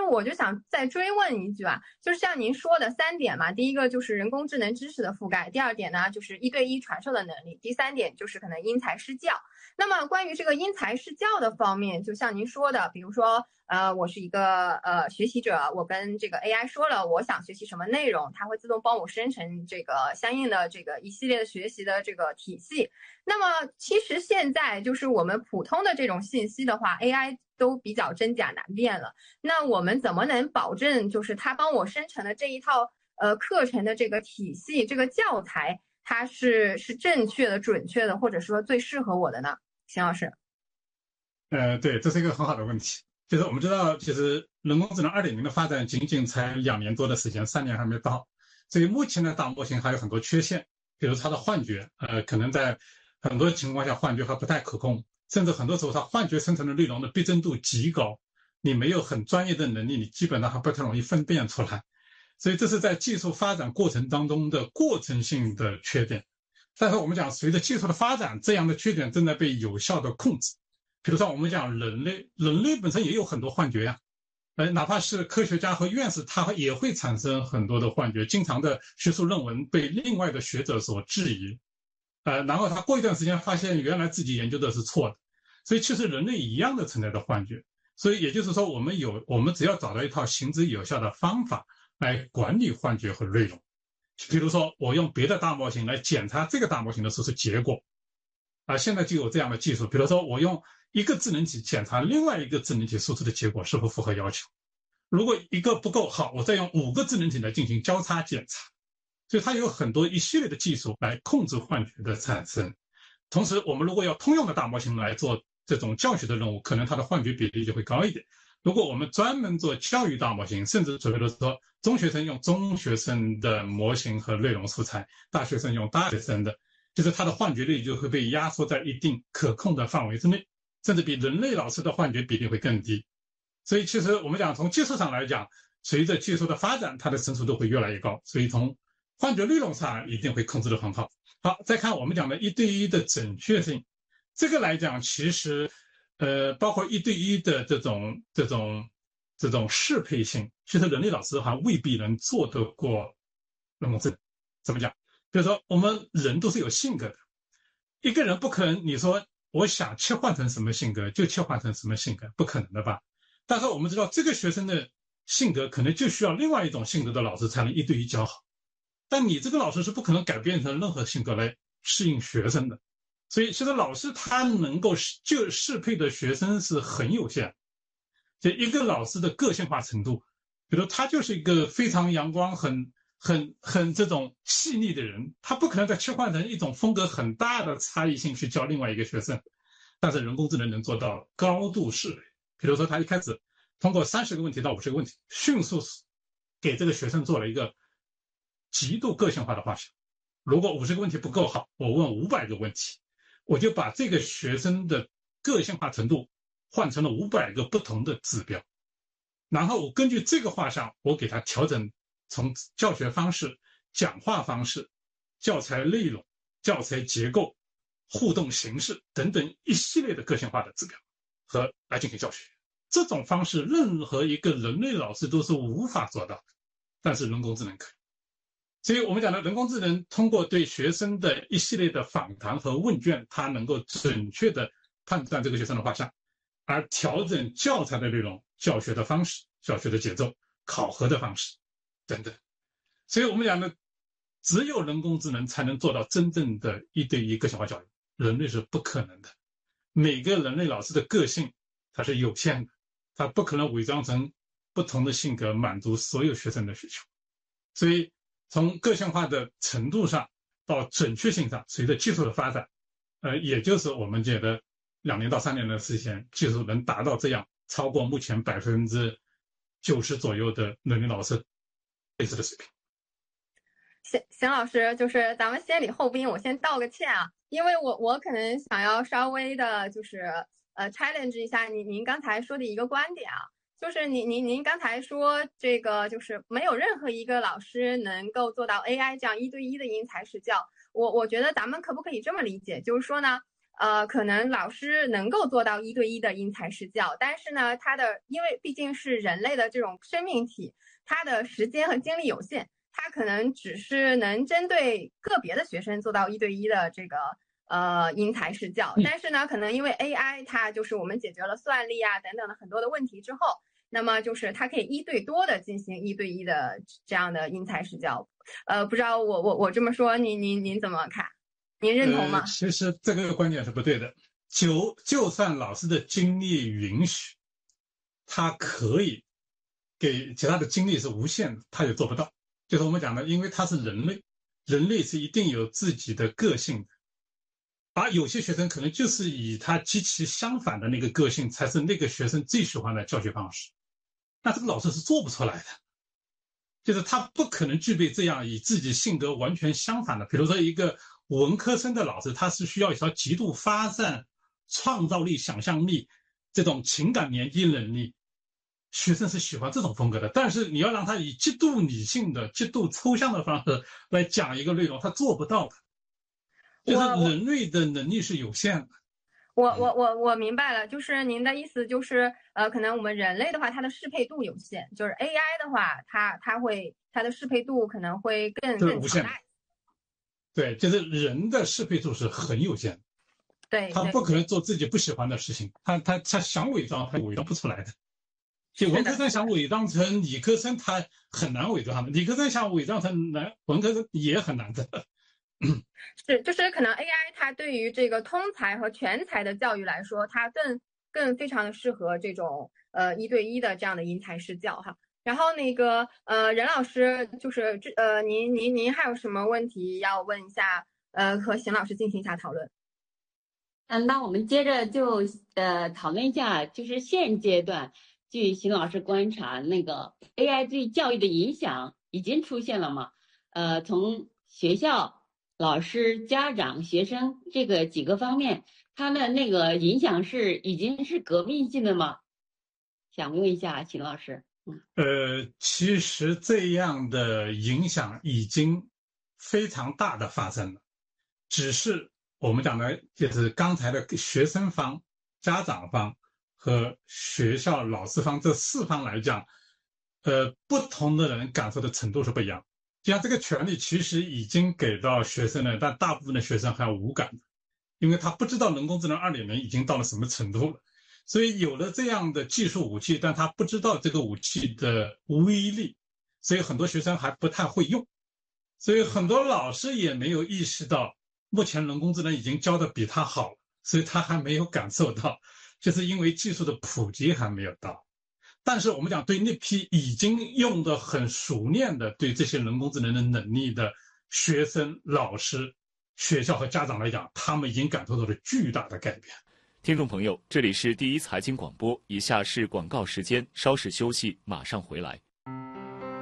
我就想再追问一句啊，就是像您说的3点嘛，第一个就是人工智能知识的覆盖，第2点呢就是1对1传授的能力，第3点就是可能因材施教。那么关于这个因材施教的方面，就像您说的，比如说我是一个学习者，我跟这个 AI 说了我想学习什么内容，它会自动帮我生成这个相应的这个一系列的学习的这个体系。那么其实现在就是我们普通的这种信息的话 ，AI 都比较真假难辨了。那我们怎么能保证就是它帮我生成的这一套课程的这个体系，这个教材它是正确的、准确的，或者说最适合我的呢？邢老师。 对，这是一个很好的问题。就是我们知道，其实人工智能2.0的发展仅仅才2年多的时间，3年还没到，所以目前的大模型还有很多缺陷，比如它的幻觉，可能在很多情况下幻觉还不太可控，甚至很多时候它幻觉生成的内容的逼真度极高，你没有很专业的能力，你基本上还不太容易分辨出来。所以这是在技术发展过程当中的过程性的缺点。但是我们讲，随着技术的发展，这样的缺点正在被有效的控制。比如说，我们讲人类本身也有很多幻觉呀，哪怕是科学家和院士，他也会产生很多的幻觉，经常的学术论文被另外的学者所质疑，然后他过一段时间发现原来自己研究的是错的，所以其实人类一样的存在着幻觉。所以也就是说，我们只要找到一套行之有效的方法来管理幻觉和内容。比如说，我用别的大模型来检查这个大模型的输出结果，现在就有这样的技术。比如说，我用一个智能体检查另外一个智能体输出的结果是否符合要求。如果一个不够好，我再用5个智能体来进行交叉检查。所以它有很多一系列的技术来控制幻觉的产生。同时，我们如果要通用的大模型来做这种教学的任务，可能它的幻觉比例就会高一点。如果我们专门做教育大模型，甚至所谓的说中学生用中学生的模型和内容素材，大学生用大学生的，就是它的幻觉率就会被压缩在一定可控的范围之内，甚至比人类老师的幻觉比例会更低。所以其实我们讲从技术上来讲，随着技术的发展，它的成熟度会越来越高，所以从幻觉内容上一定会控制得很好。好，再看我们讲的1对1的准确性，这个来讲其实包括1对1的这种适配性，其实人类老师还未必能做得过人工智能。怎么讲？比如说我们人都是有性格的，一个人不可能你说我想切换成什么性格就切换成什么性格，不可能的吧？但是我们知道这个学生的性格可能就需要另外一种性格的老师才能1对1教好，但你这个老师是不可能改变成任何性格来适应学生的。所以其实老师他能够就适配的学生是很有限，就一个老师的个性化程度，比如他就是一个非常阳光很这种细腻的人，他不可能再切换成一种风格很大的差异性去教另外一个学生。但是人工智能能做到高度适配，比如说他一开始通过30个问题到50个问题，迅速给这个学生做了一个极度个性化的画像。如果50个问题不够好，我问500个问题，我就把这个学生的个性化程度换成了500个不同的指标，然后我根据这个画像，我给他调整从教学方式、讲话方式、教材内容、教材结构、互动形式等等一系列的个性化的指标和来进行教学。这种方式任何一个人类老师都是无法做到的，但是人工智能可以。所以我们讲的人工智能通过对学生的一系列的访谈和问卷，它能够准确的判断这个学生的画像，而调整教材的内容、教学的方式、教学的节奏、考核的方式等等。所以我们讲的只有人工智能才能做到真正的1对1个性化教育，人类是不可能的。每个人类老师的个性它是有限的，他不可能伪装成不同的性格满足所有学生的需求。所以从个性化的程度上到准确性上，随着技术的发展，也就是我们觉得2年到3年的时间，技术能达到这样超过目前90%左右的人类老师类似的水平。 邢老师，就是咱们先礼后兵，我先道个歉啊，因为我可能想要稍微的，就是challenge 一下您刚才说的一个观点啊，就是您刚才说这个就是没有任何一个老师能够做到 AI 这样1对1的因材施教，我觉得咱们可不可以这么理解，就是说呢， 可能老师能够做到1对1的因材施教，但是呢，因为毕竟是人类的这种生命体，他的时间和精力有限，他可能只是能针对个别的学生做到1对1的这个因材施教，但是呢，可能因为 AI 它就是我们解决了算力啊等等的很多的问题之后，那么就是它可以1对多的进行1对1的这样的因材施教。不知道我这么说，您怎么看？您认同吗？ 其实这个观点是不对的。就算老师的精力允许，他可以给其他的精力是无限的，他也做不到。就是我们讲的，因为他是人类，人类是一定有自己的个性的。而有些学生可能就是以他极其相反的那个个性，才是那个学生最喜欢的教学方式。那这个老师是做不出来的。就是他不可能具备这样以自己性格完全相反的，比如说一个文科生的老师，他是需要一条极度发展创造力、想象力这种情感连接能力，学生是喜欢这种风格的。但是你要让他以极度理性的、极度抽象的方式来讲一个内容，他做不到的。就是人类的能力是有限的。 我明白了，就是您的意思就是，可能我们人类的话，它的适配度有限，就是 AI 的话，它的适配度可能会更强大。 对，就是人的适配度是很有限的。 对， 他不可能做自己不喜欢的事情，他想伪装，他伪装不出来的。就文科生想伪装成理科生，他很难伪装的；理科生想伪装成文科生也很难的。 是，就是可能 AI 它对于这个通才和全才的教育来说，它更非常的适合这种1对1的这样的因材施教哈。然后那个任老师，就是您还有什么问题要问一下和邢老师进行一下讨论？ 那我们接着就讨论一下，就是现阶段据邢老师观察，那个 AI 对教育的影响已经出现了吗？从学校、老师、家长、学生这个几个方面，它的那个影响已经是革命性的吗？想问一下邢老师。 其实这样的影响已经非常大的发生了，只是我们讲的就是刚才的学生方、家长方和学校老师方这4方来讲，不同的人感受的程度是不一样。就像这个权利其实已经给到学生了，但大部分的学生还无感的，因为他不知道人工智能2.0已经到了什么程度了。所以有了这样的技术武器，但他不知道这个武器的威力，所以很多学生还不太会用，所以很多老师也没有意识到目前人工智能已经教的比他好，所以他还没有感受到，就是因为技术的普及还没有到。但是我们讲对那批已经用得很熟练的对这些人工智能的能力的学生、老师、学校和家长来讲，他们已经感受到了巨大的改变。 听众朋友，这里是第一财经广播，以下是广告时间，稍事休息，马上回来。